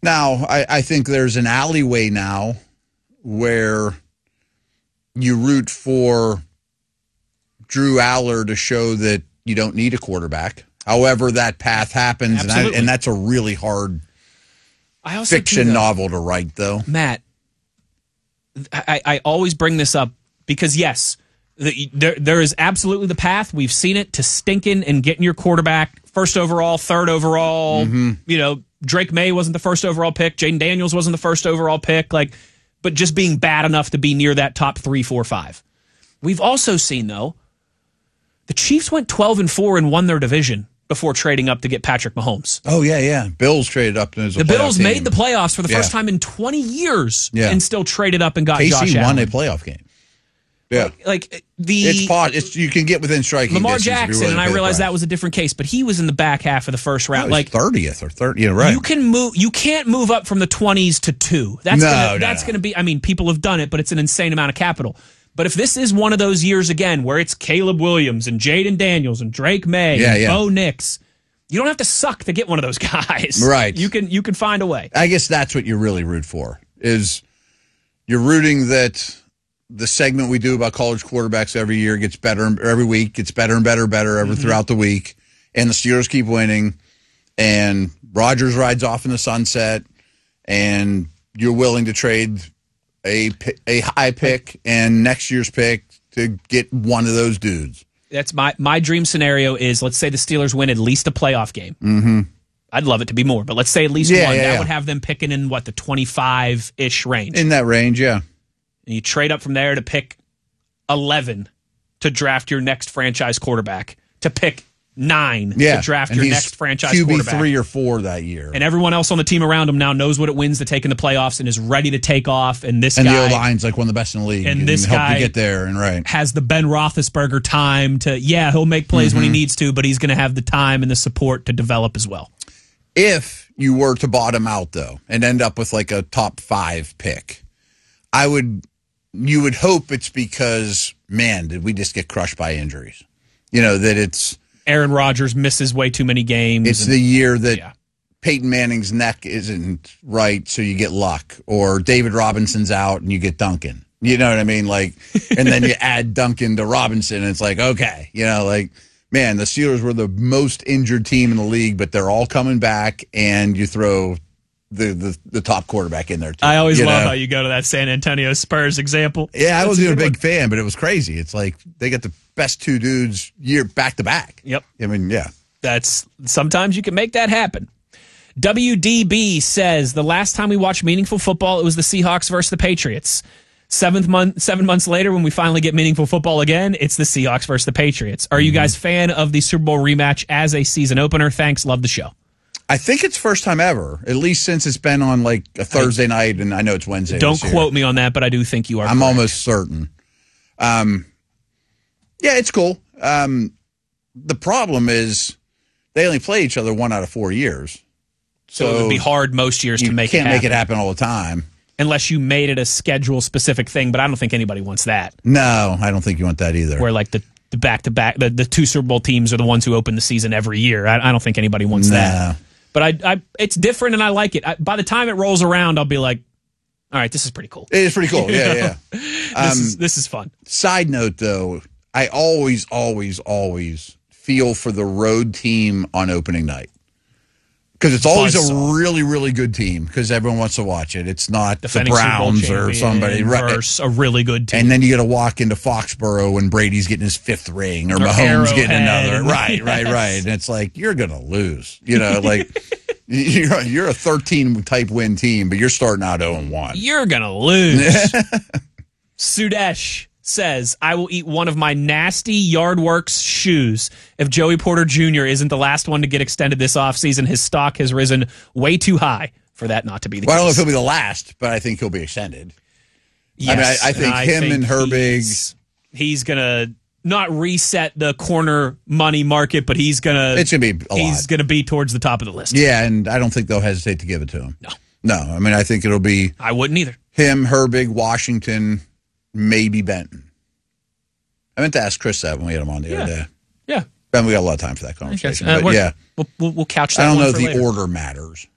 Now, I think there's an alleyway now where you root for Drew Aller to show that you don't need a quarterback. However, that path happens, and that's a really hard fiction novel to write, though. Matt, I always bring this up because, yes, there is absolutely the path. We've seen it to stinking and getting your quarterback first overall, third overall. Mm-hmm. Drake May wasn't the first overall pick. Jaden Daniels wasn't the first overall pick. But just being bad enough to be near that top 3, 4, 5. We've also seen, though, the Chiefs went 12-4 and won their division before trading up to get Patrick Mahomes. Oh, yeah. Bills traded up. The Bills made the playoffs for the first time in 20 years and still traded up and got Josh Allen. KC won a playoff game. Yeah. It's you can get within striking Lamar distance. Jackson, and I realized that was a different case, but he was in the back half of the first round. 30th or 30th. Yeah, right. You can't move up from the 20s to 2. That's going to be, I mean, people have done it, but it's an insane amount of capital. But if this is one of those years again where it's Caleb Williams and Jaden Daniels and Drake May and Bo Nix, you don't have to suck to get one of those guys. Right. You can find a way. I guess that's what you really root for, is you're rooting that the segment we do about college quarterbacks every year gets better, every week gets better and better throughout the week, and the Steelers keep winning, and Rodgers rides off in the sunset, and you're willing to trade a high pick and next year's pick to get one of those dudes. That's my dream scenario is, let's say the Steelers win at least a playoff game. Mm-hmm. I'd love it to be more, but let's say at least one. That would have them picking in, the 25-ish range. In that range, yeah. And you trade up from there to pick 11 to draft your next franchise quarterback, to pick 9 to draft your next franchise quarterback. QB 3 or 4 that year. And everyone else on the team around him now knows what it wins to take in the playoffs and is ready to take off. And the O-line's like one of the best in the league. And this help guy you get there and has the Ben Roethlisberger time to, he'll make plays when he needs to, but he's going to have the time and the support to develop as well. If you were to bottom out, though, and end up with a top 5 pick, you would hope it's because, man, did we just get crushed by injuries? That it's Aaron Rodgers misses way too many games. It's the year that Peyton Manning's neck isn't right, so you get Luck. Or David Robinson's out and you get Duncan. You know what I mean? And then you add Duncan to Robinson, and it's okay. Man, the Steelers were the most injured team in the league, but they're all coming back, and you throw the top quarterback in there, too. I always love how you go to that San Antonio Spurs example. Yeah, I wasn't a big fan, but it was crazy. It's they got the best 2 dudes back to back. Yep. I mean, yeah. Sometimes you can make that happen. WDB says, the last time we watched meaningful football, it was the Seahawks versus the Patriots. 7 months later, when we finally get meaningful football again, it's the Seahawks versus the Patriots. Are you guys fan of the Super Bowl rematch as a season opener? Thanks. Love the show. I think it's first time ever, at least since it's been on a Thursday night, and I know it's Wednesday. Don't quote me on that, but I do think you are. I'm almost certain. Yeah, it's cool. The problem is they only play each other 1 out of 4 years. So it would be hard most years to make it happen. You can't make it happen all the time. Unless you made it a schedule-specific thing, but I don't think anybody wants that. No, I don't think you want that either. Where the back-to-back, the 2 Super Bowl teams are the ones who open the season every year. I don't think anybody wants that. But it's different, and I like it. By the time it rolls around, I'll be like, all right, this is pretty cool. It is pretty cool, yeah. This is fun. Side note, though, I always feel for the road team on opening night. Because it's always a really, really good team because everyone wants to watch it. It's not the Browns or somebody. Versus a really good team. And then you got to walk into Foxborough when Brady's getting his 5th ring or Mahomes getting another. Right. And it's you're going to lose. You're a 13-type win team, but you're starting out 0-1. You're going to lose. Sudesh says, I will eat one of my nasty Yardworks shoes if Joey Porter Jr. isn't the last one to get extended this offseason. His stock has risen way too high for that not to be the case. I don't know if he'll be the last, but I think he'll be extended. Yes, I think him and Herbig. He's going to not reset the corner money market, but it's going to be a lot. He's going to be towards the top of the list. Yeah, and I don't think they'll hesitate to give it to him. No. I think it'll be. I wouldn't either. Him, Herbig, Washington, maybe Benton. I meant to ask Chris that when we had him on the other day. Yeah. Ben, we got a lot of time for that conversation. But we'll couch that. I don't know if the order matters.